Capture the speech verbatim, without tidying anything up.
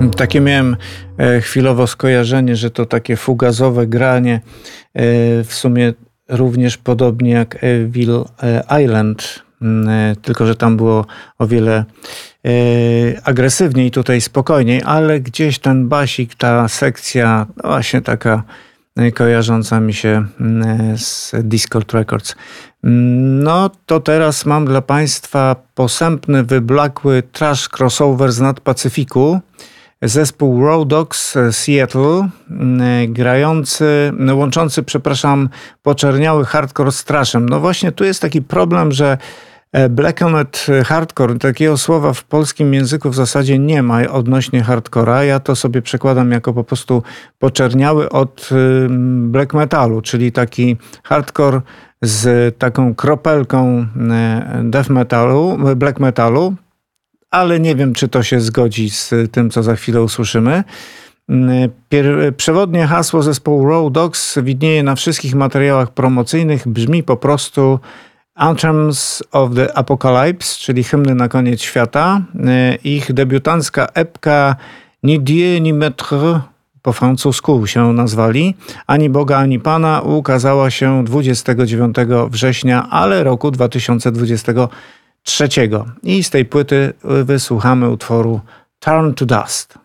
Takie miałem e, chwilowo skojarzenie, że to takie fugazowe granie, e, w sumie również podobnie jak Evil Island, e, tylko że tam było o wiele e, agresywniej, tutaj spokojniej, ale gdzieś ten basik, ta sekcja no właśnie taka e, kojarząca mi się e, z Dischord Records. No to teraz mam dla Państwa posępny, wyblakły trash crossover z nadpacyfiku. Zespół Raw Dogs Seattle, grający, łączący, przepraszam, poczerniały hardcore z trashem. No właśnie tu jest taki problem, że blackened hardcore, takiego słowa w polskim języku w zasadzie nie ma odnośnie hardcora. Ja to sobie przekładam jako po prostu poczerniały od black metalu, czyli taki hardcore z taką kropelką death metalu, black metalu. Ale nie wiem, czy to się zgodzi z tym, co za chwilę usłyszymy. Pier- przewodnie hasło zespołu Raw Dogs widnieje na wszystkich materiałach promocyjnych. Brzmi po prostu Anthems of the Apocalypse, czyli hymny na koniec świata. Ich debiutancka epka Ni Dieu ni Maître, po francusku się nazwali, Ani Boga, ani Pana, ukazała się dwudziestego dziewiątego września, ale roku dwa tysiące dwudziestego trzeciego. I z tej płyty wysłuchamy utworu Turn to Dust.